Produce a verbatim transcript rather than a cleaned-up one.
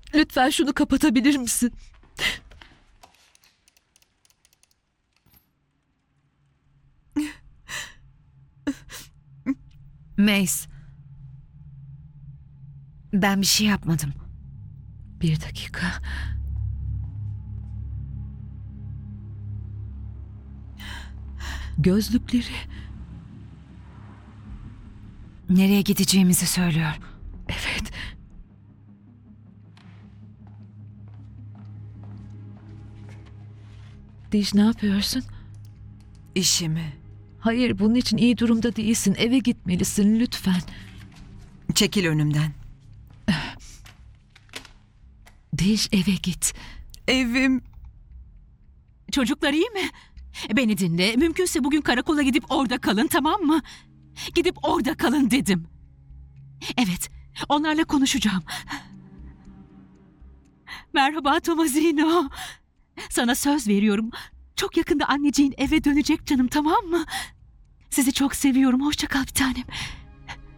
Lütfen şunu kapatabilir misin? Mace, ben bir şey yapmadım. Bir dakika. Gözlükleri. Nereye gideceğimizi söylüyor. Evet. Diş, ne yapıyorsun? İşimi. Hayır, bunun için iyi durumda değilsin. Eve gitmelisin lütfen. Çekil önümden. Diş, eve git. Evim. Çocuklar iyi mi? Beni dinle. Mümkünse bugün karakola gidip orada kalın, tamam mı? Gidip orada kalın dedim. Evet, onlarla konuşacağım. Merhaba Tomazino. Sana söz veriyorum. Çok yakında anneciğin eve dönecek canım, tamam mı? Sizi çok seviyorum. Hoşça kal bir tanem.